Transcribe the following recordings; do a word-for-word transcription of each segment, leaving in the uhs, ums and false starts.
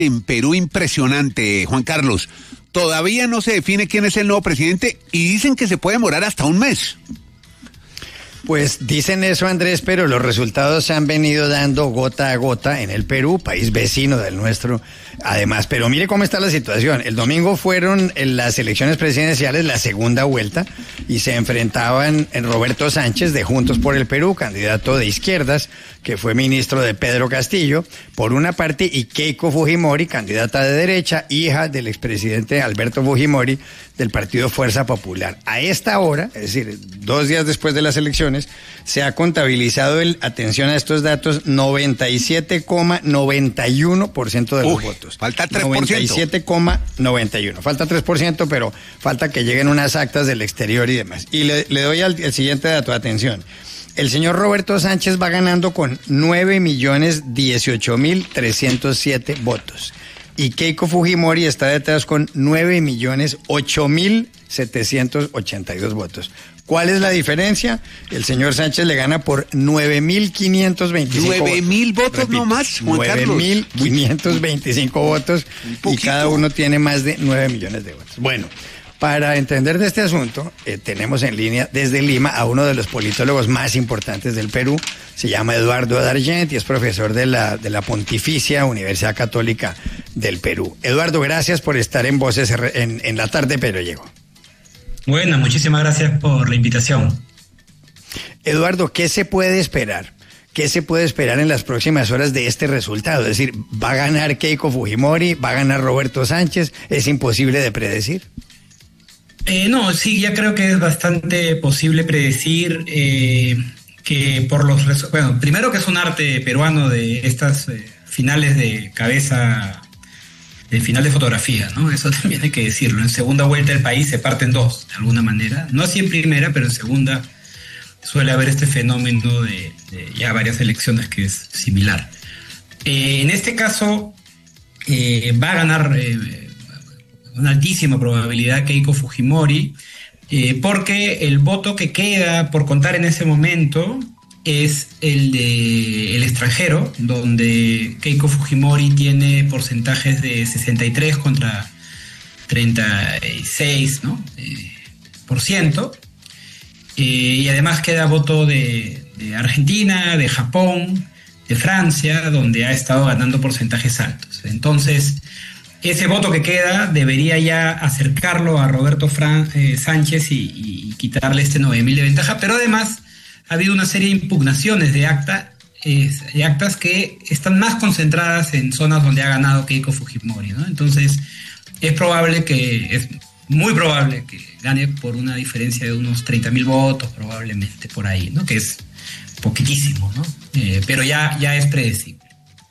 En Perú, impresionante, Juan Carlos. Todavía no se define quién es el nuevo presidente y dicen que se puede demorar hasta un mes. Pues dicen eso, Andrés, pero los resultados se han venido dando gota a gota en el Perú, país vecino del nuestro, además. Pero mire cómo está la situación. El domingo fueron en las elecciones presidenciales, la segunda vuelta, y se enfrentaban Roberto Sánchez de Juntos por el Perú, candidato de izquierdas, que fue ministro de Pedro Castillo, por una parte, y Keiko Fujimori, candidata de derecha, hija del expresidente Alberto Fujimori, del partido Fuerza Popular. A esta hora, es decir, dos días después de las elecciones, se ha contabilizado el, atención a estos datos, noventa y siete coma noventa y uno por ciento de los Uy, votos. Falta tres por ciento. noventa y siete coma noventa y uno. Falta tres por ciento, pero falta que lleguen unas actas del exterior y demás. Y le, le doy al, el siguiente dato, atención. El señor Roberto Sánchez va ganando con nueve millones dieciocho mil trescientos siete votos. Y Keiko Fujimori está detrás con nueve millones ocho mil setecientos ochenta y dos votos. ¿Cuál es la diferencia? El señor Sánchez le gana por nueve mil quinientos veinticinco votos. ¿nueve mil votos no más, Juan Carlos? nueve mil quinientos veinticinco votos y cada uno tiene más de nueve millones de votos. Bueno, para entender de este asunto, eh, tenemos en línea desde Lima a uno de los politólogos más importantes del Perú. Se llama Eduardo Dargent y es profesor de la, de la Pontificia Universidad Católica del Perú. Eduardo, gracias por estar en Voces en, en la tarde, pero llegó. Bueno, muchísimas gracias por la invitación. Eduardo, ¿qué se puede esperar? ¿Qué se puede esperar en las próximas horas de este resultado? Es decir, ¿va a ganar Keiko Fujimori? ¿Va a ganar Roberto Sánchez? ¿Es imposible de predecir? Eh, no, sí, ya creo que es bastante posible predecir eh, que por los... Resu- bueno, primero que es un arte peruano de estas eh, finales de cabeza, del final de fotografía, ¿no? Eso también hay que decirlo. En segunda vuelta el país se parte en dos, de alguna manera. No así en primera, pero en segunda suele haber este fenómeno de, de ya varias elecciones que es similar. Eh, en este caso eh, va a ganar... Eh, una altísima probabilidad Keiko Fujimori, eh, porque el voto que queda por contar en ese momento es el de el extranjero, donde Keiko Fujimori tiene porcentajes de sesenta y tres contra treinta y seis, ¿no? Eh, por ciento, eh, y además queda voto de, de Argentina, de Japón, de Francia, donde ha estado ganando porcentajes altos. Entonces, ese voto que queda debería ya acercarlo a Roberto Fran, eh, Sánchez y, y quitarle este nueve mil de ventaja, pero además ha habido una serie de impugnaciones de, acta, eh, de actas que están más concentradas en zonas donde ha ganado Keiko Fujimori, ¿no? Entonces es probable que, es muy probable que gane por una diferencia de unos treinta mil votos, probablemente por ahí, ¿no? Que es poquitísimo, ¿no? Eh, pero ya, ya es predecible.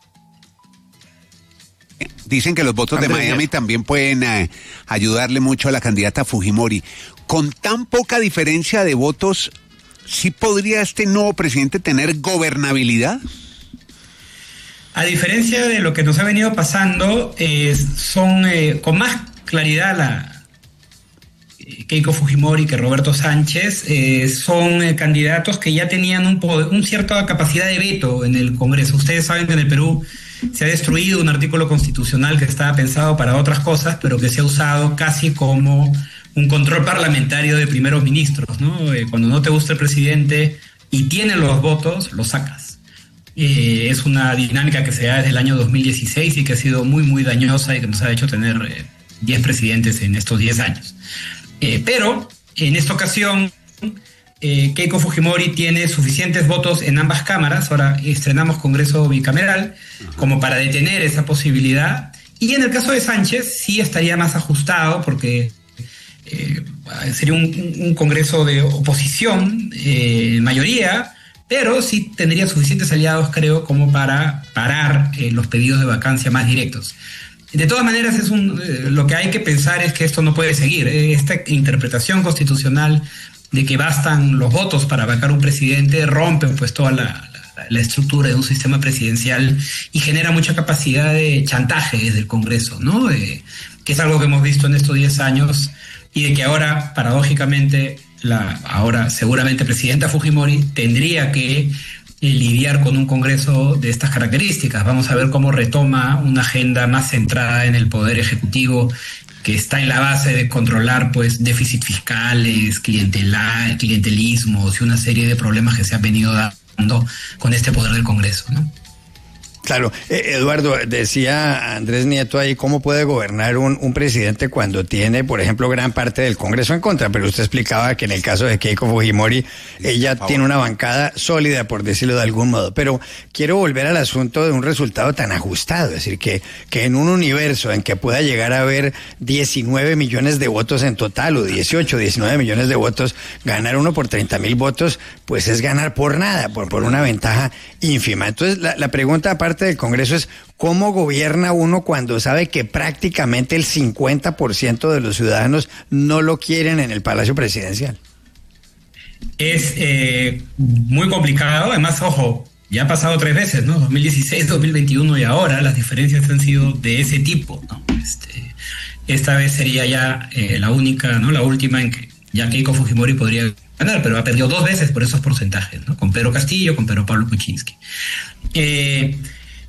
Dicen que los votos de Miami también pueden eh, ayudarle mucho a la candidata Fujimori. Con tan poca diferencia de votos, ¿sí podría este nuevo presidente tener gobernabilidad? A diferencia de lo que nos ha venido pasando, eh, son eh, con más claridad la eh, Keiko Fujimori que Roberto Sánchez, eh, son eh, candidatos que ya tenían un, poder, un cierta capacidad de veto en el Congreso. Ustedes saben que en el Perú se ha destruido un artículo constitucional que estaba pensado para otras cosas, pero que se ha usado casi como un control parlamentario de primeros ministros, ¿no? Eh, cuando no te gusta el presidente y tiene los votos, lo sacas. Eh, es una dinámica que se da desde el año dos mil dieciséis y que ha sido muy, muy dañosa y que nos ha hecho tener eh, diez presidentes en estos diez años. Eh, pero, en esta ocasión, Eh, Keiko Fujimori tiene suficientes votos en ambas cámaras, ahora estrenamos Congreso bicameral, como para detener esa posibilidad, y en el caso de Sánchez sí estaría más ajustado porque eh, sería un, un Congreso de oposición, eh, mayoría, pero sí tendría suficientes aliados, creo, como para parar eh, los pedidos de vacancia más directos. De todas maneras, es un, eh, lo que hay que pensar es que esto no puede seguir. Eh, esta interpretación constitucional de que bastan los votos para vacar un presidente rompe pues toda la, la, la estructura de un sistema presidencial y genera mucha capacidad de chantaje desde el Congreso, ¿no? Eh, que es algo que hemos visto en estos diez años y de que ahora, paradójicamente, la ahora seguramente presidenta Fujimori tendría que eh, lidiar con un Congreso de estas características. Vamos a ver cómo retoma una agenda más centrada en el Poder Ejecutivo, que está en la base de controlar pues déficits fiscales, clientela, clientelismos y una serie de problemas que se han venido dando con este poder del Congreso, ¿no? Claro, eh, Eduardo, decía Andrés Nieto ahí cómo puede gobernar un, un presidente cuando tiene, por ejemplo, gran parte del Congreso en contra, pero usted explicaba que en el caso de Keiko Fujimori, ella tiene una bancada sólida, por decirlo de algún modo. Pero quiero volver al asunto de un resultado tan ajustado, es decir, que, que en un universo en que pueda llegar a haber diecinueve millones de votos en total, o dieciocho, diecinueve millones de votos, ganar uno por treinta mil votos, pues es ganar por nada, por, por una ventaja ínfima. Entonces, la, la pregunta aparte del Congreso es ¿cómo gobierna uno cuando sabe que prácticamente el cincuenta por ciento de los ciudadanos no lo quieren en el Palacio Presidencial? Es eh, muy complicado, además, ojo, ya ha pasado tres veces, ¿no? dos mil dieciséis, dos mil veintiuno y ahora las diferencias han sido de ese tipo, ¿no? Este, esta vez sería ya eh, la única, ¿no? La última en que ya Keiko Fujimori podría ganar, pero ha perdido dos veces por esos porcentajes, ¿no? Con Pedro Castillo, con Pedro Pablo Kuczynski. Eh,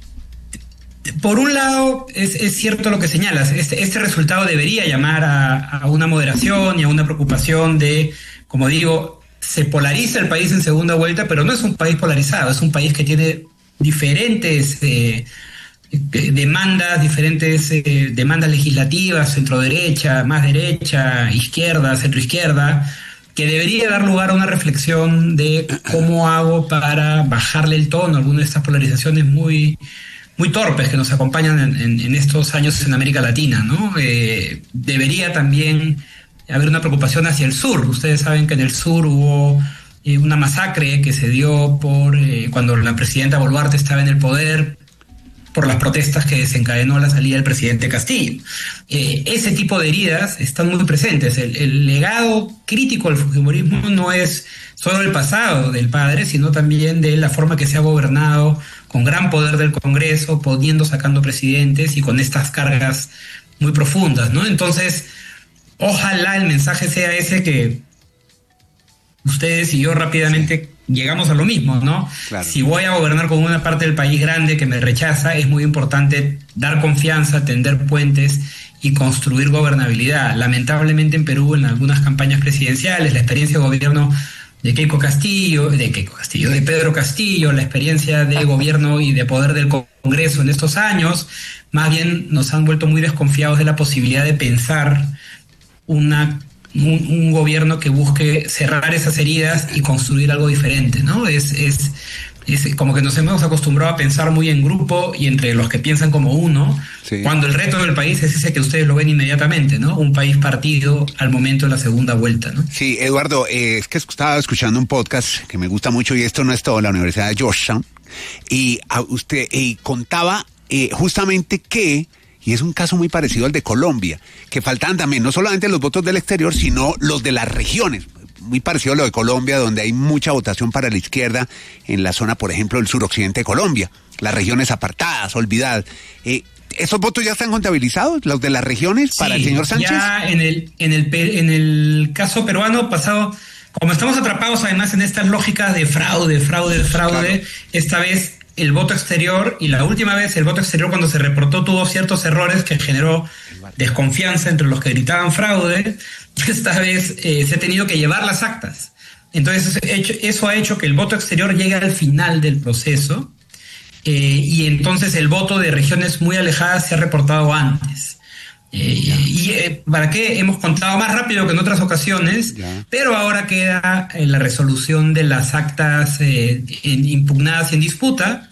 Por un lado, es, es cierto lo que señalas, este, este resultado debería llamar a, a una moderación y a una preocupación de, como digo, se polariza el país en segunda vuelta, pero no es un país polarizado, es un país que tiene diferentes eh, demandas, diferentes eh, demandas legislativas, centro-derecha, más derecha, izquierda, centro-izquierda, que debería dar lugar a una reflexión de cómo hago para bajarle el tono a alguna de estas polarizaciones muy... muy torpes que nos acompañan en, en, en estos años en América Latina, ¿no? Eh, debería también haber una preocupación hacia el sur. Ustedes saben que en el sur hubo eh, una masacre que se dio por eh, cuando la presidenta Boluarte estaba en el poder, por las protestas que desencadenó la salida del presidente Castillo. Eh, ese tipo de heridas están muy presentes. El, el legado crítico del fujimorismo no es solo el pasado del padre, sino también de la forma que se ha gobernado con gran poder del Congreso, poniendo, sacando presidentes y con estas cargas muy profundas, ¿no? Entonces, ojalá el mensaje sea ese, que ustedes y yo rápidamente llegamos a lo mismo, ¿no? Claro. Si voy a gobernar con una parte del país grande que me rechaza, es muy importante dar confianza, tender puentes y construir gobernabilidad. Lamentablemente en Perú, en algunas campañas presidenciales, la experiencia de gobierno de Keiko Castillo, de Keiko Castillo, de Pedro Castillo, la experiencia de gobierno y de poder del Congreso en estos años, más bien nos han vuelto muy desconfiados de la posibilidad de pensar una un, un gobierno que busque cerrar esas heridas y construir algo diferente, ¿no? Es, es, es como que nos hemos acostumbrado a pensar muy en grupo y entre los que piensan como uno, sí, cuando el reto del país es ese que ustedes lo ven inmediatamente, ¿no? Un país partido al momento de la segunda vuelta, ¿no? Sí, Eduardo, eh, es que estaba escuchando un podcast que me gusta mucho, y esto no es todo, la Universidad de Georgetown, y a usted eh, contaba eh, justamente que, y es un caso muy parecido al de Colombia, que faltaban también no solamente los votos del exterior, sino los de las regiones. Muy parecido a lo de Colombia, donde hay mucha votación para la izquierda en la zona, por ejemplo, del suroccidente de Colombia, las regiones apartadas, olvidadas. Eh, ¿Esos votos ya están contabilizados, los de las regiones, para sí, el señor Sánchez? Ya en el, en el, en el caso peruano pasado, como estamos atrapados además en estas lógicas de fraude, fraude, fraude, claro, esta vez el voto exterior, y la última vez el voto exterior cuando se reportó tuvo ciertos errores que generó desconfianza entre los que gritaban fraude. Esta vez eh, se ha tenido que llevar las actas. Entonces eso ha hecho que el voto exterior llegue al final del proceso, eh, y entonces el voto de regiones muy alejadas se ha reportado antes. Eh, y eh, ¿para qué? Hemos contado más rápido que en otras ocasiones, ya, pero ahora queda eh, la resolución de las actas eh, en, impugnadas y en disputa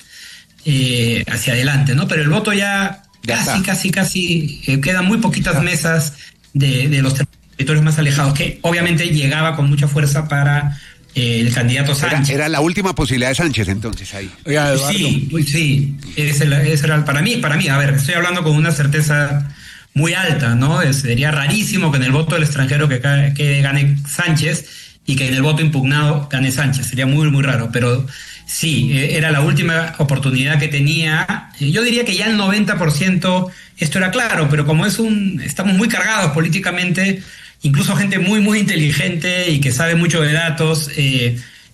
eh, hacia adelante, ¿no? Pero el voto ya, ya casi, está. casi, casi, eh, quedan muy poquitas mesas de, de los territorios más alejados, que obviamente llegaba con mucha fuerza para eh, el candidato Sánchez. Era, era la última posibilidad de Sánchez entonces ahí. Oiga, Eduardo. Sí, sí, ese, ese era para mí, para mí, a ver, estoy hablando con una certeza muy alta, ¿no? Sería rarísimo que en el voto del extranjero que, que gane Sánchez y que en el voto impugnado gane Sánchez. Sería muy, muy raro, pero sí, era la última oportunidad que tenía. Yo diría que ya el noventa por ciento esto era claro, pero como es un, estamos muy cargados políticamente, incluso gente muy, muy inteligente y que sabe mucho de datos, eh,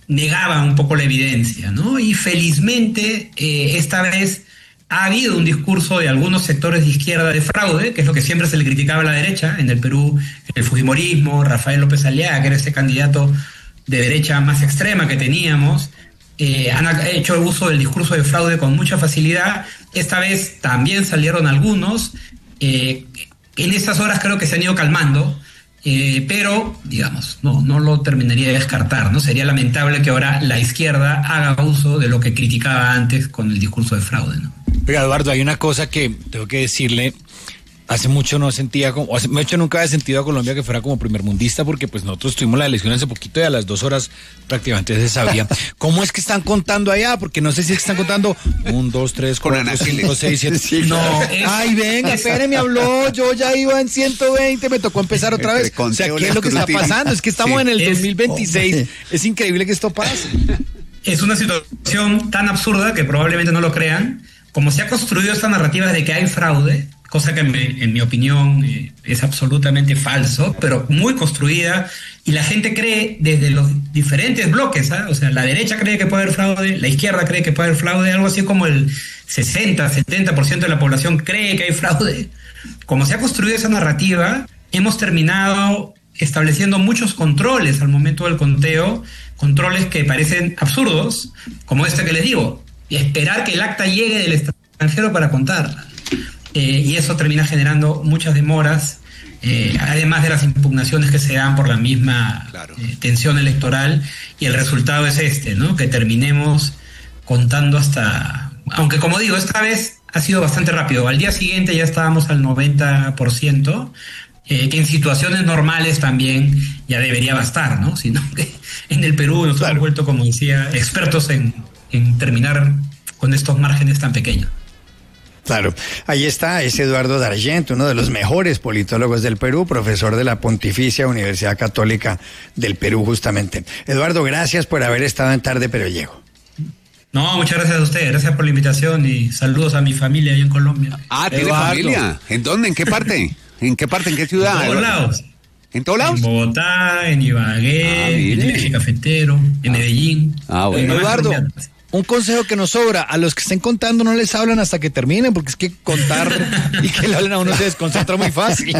negaban un poco la evidencia, ¿no? Y felizmente eh, esta vez ha habido un discurso de algunos sectores de izquierda de fraude, que es lo que siempre se le criticaba a la derecha en el Perú, el fujimorismo, Rafael López Aliaga, que era ese candidato de derecha más extrema que teníamos, eh, han hecho uso del discurso de fraude con mucha facilidad. Esta vez también salieron algunos, eh, en estas horas creo que se han ido calmando, eh, pero, digamos, no, no lo terminaría de descartar, ¿no? Sería lamentable que ahora la izquierda haga uso de lo que criticaba antes con el discurso de fraude, ¿no? Oiga, Eduardo, hay una cosa que tengo que decirle. Hace mucho no sentía, como, hace mucho nunca había sentido a Colombia que fuera como primermundista, porque pues nosotros tuvimos la elección hace poquito y a las dos horas prácticamente se sabía. ¿Cómo es que están contando allá? Porque no sé si es que están contando un, dos, tres, cuatro, cinco, seis, siete. Sí, no, es, ay, venga, espere, me habló, yo ya iba en ciento veinte, me tocó empezar otra vez. O sea, ¿qué es lo que está pasando? Es que estamos sí, en el es, dos mil veintiséis. Oh, es increíble que esto pase. Es una situación tan absurda que probablemente no lo crean. Como se ha construido esta narrativa de que hay fraude, cosa que me, en mi opinión eh, es absolutamente falso, pero muy construida, y la gente cree desde los diferentes bloques, ¿eh? O sea, la derecha cree que puede haber fraude, la izquierda cree que puede haber fraude, algo así como el sesenta, setenta por ciento de la población cree que hay fraude. Como se ha construido esa narrativa, hemos terminado estableciendo muchos controles al momento del conteo, controles que parecen absurdos, como este que les digo, esperar que el acta llegue del extranjero para contarla. Eh, y eso termina generando muchas demoras, eh, además de las impugnaciones que se dan por la misma claro. eh, tensión electoral, y el resultado es este, ¿no? Que terminemos contando hasta... Aunque como digo, esta vez ha sido bastante rápido. Al día siguiente ya estábamos al noventa por ciento, eh, que en situaciones normales también ya debería bastar, ¿no? Sino que en el Perú nos claro. hemos vuelto, como decía, expertos en, en terminar con estos márgenes tan pequeños. Claro, ahí está, es Eduardo D'Argent, uno de los mejores politólogos del Perú, profesor de la Pontificia Universidad Católica del Perú, justamente. Eduardo, gracias por haber estado en Tarde Pero Llego. No, muchas gracias a usted, gracias por la invitación y saludos a mi familia ahí en Colombia. Ah, ¿tiene familia? ¿En dónde? ¿En qué parte? ¿En qué parte? ¿En qué ciudad? En todos lados. ¿En todos lados? En Bogotá, en Ibagué, ah, en el Eje Cafetero, en ah. Medellín. Ah, bueno. Eduardo, un consejo que nos sobra, a los que estén contando no les hablan hasta que terminen, porque es que contar y que le hablen a uno se desconcentra muy fácil.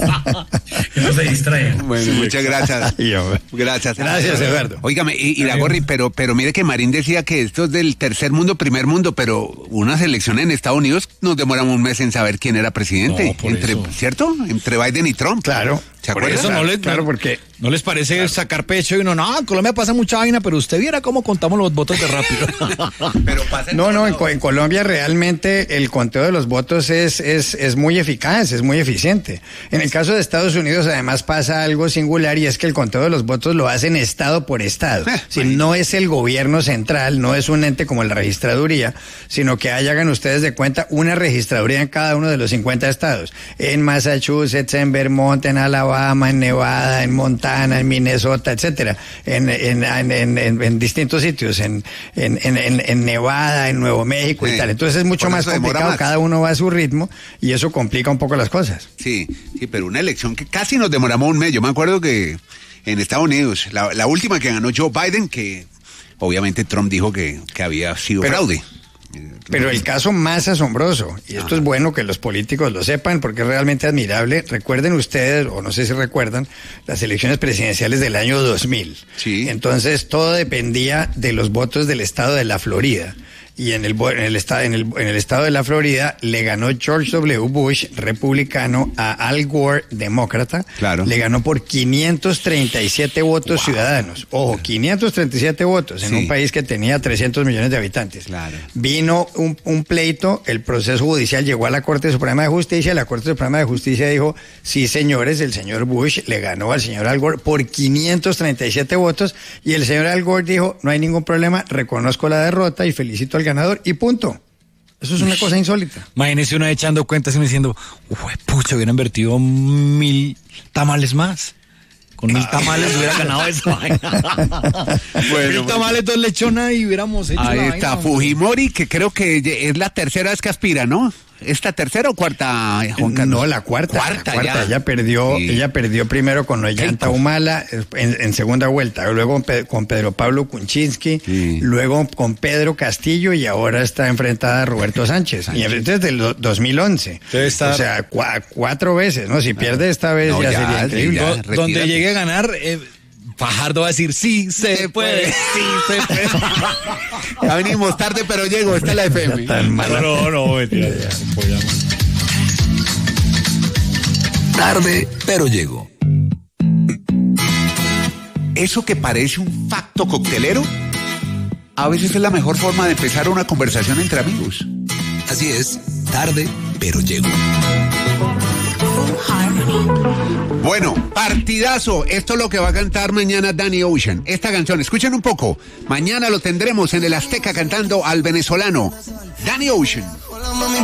Que no se distraigan. Bueno, sí, muchas gracias. Gracias. Gracias, Eduardo. Óigame, y, y la Gorri, pero, pero mire que Marín decía que esto es del tercer mundo, primer mundo, pero unas elecciones en Estados Unidos nos demoramos un mes en saber quién era presidente. No, entre, ¿cierto? Entre Biden y Trump. Claro. ¿Se por acuerdan? eso no les, claro, porque no les parece claro. sacar pecho y uno, no, en Colombia pasa mucha vaina, pero usted viera cómo contamos los votos de rápido. Pero no, no, en, en Colombia realmente el conteo de los votos es, es, es muy eficaz, es muy eficiente. En el caso de Estados Unidos además pasa algo singular, y es que el conteo de los votos lo hacen estado por estado. Eh, si bueno. No es el gobierno central, no es un ente como la registraduría, sino que hay, hagan ustedes de cuenta, una registraduría en cada uno de los cincuenta estados. En Massachusetts, en Vermont, en Alabama, en Nevada, en Montana, en Minnesota, etcétera, en, en, en, en, en distintos sitios, en, en, en, en Nevada, en Nuevo México sí. y tal. Entonces es mucho más complicado, más. Cada uno va a su ritmo y eso complica un poco las cosas. Sí, sí, pero una elección que casi nos demoramos un mes. Yo me acuerdo que en Estados Unidos, la, la última que ganó Joe Biden, que obviamente Trump dijo que, que había sido pero, fraude. Pero el caso más asombroso, y esto Ajá. es bueno que los políticos lo sepan porque es realmente admirable, recuerden ustedes, o no sé si recuerdan, las elecciones presidenciales del año dos mil. Sí. Entonces todo dependía de los votos del estado de la Florida. Y en el, en, el estado, en, el, en el estado de la Florida le ganó George W. Bush, republicano, a Al Gore, demócrata. Claro. Le ganó por quinientos treinta y siete votos wow. ciudadanos. Ojo, quinientos treinta y siete votos en sí. un país que tenía trescientos millones de habitantes. Claro. Vino un, un pleito, el proceso judicial llegó a la Corte Suprema de Justicia, la Corte Suprema de Justicia dijo, sí señores, el señor Bush le ganó al señor Al Gore por quinientos treinta y siete votos, y el señor Al Gore dijo, no hay ningún problema, reconozco la derrota y felicito al ganador y punto. Eso es una cosa insólita. Imagínese uno echando cuentas y me diciendo, uy, pucha, hubieran invertido mil tamales más. Con mil tamales hubiera ganado esa vaina. Bueno, mil tamales, dos lechonas y hubiéramos hecho ahí la está vaina. Fujimori, que creo que es la tercera vez que aspira, ¿no? ¿Esta tercera o cuarta, Juan Carlos? No, la cuarta. Cuarta, la cuarta. ya. Ella perdió, Sí. ella perdió primero con Ollanta Keiko. Humala en, en segunda vuelta, luego con, Pe- con Pedro Pablo Kuczynski, Sí. luego con Pedro Castillo y ahora está enfrentada a Roberto Sánchez. Y desde el do- dos mil once. Debe estar- O sea, cua- cuatro veces, ¿no? Si pierde esta vez No, ya, ya, sería increíble. ya. Do- retírate. donde llegue a ganar, eh, Fajardo va a decir, sí, se puede, sí, se puede. Ya venimos tarde, pero llego. Esta es la F M. Tan mala. No, no, no, mentira, ya, voy a- Tarde, pero llego. Eso que parece un facto coctelero, a veces es la mejor forma de empezar una conversación entre amigos. Así es, tarde, pero llego. Bueno, partidazo. Esto es lo que va a cantar mañana Danny Ocean. Esta canción, escuchen un poco. Mañana lo tendremos en el Azteca cantando al venezolano Danny Ocean.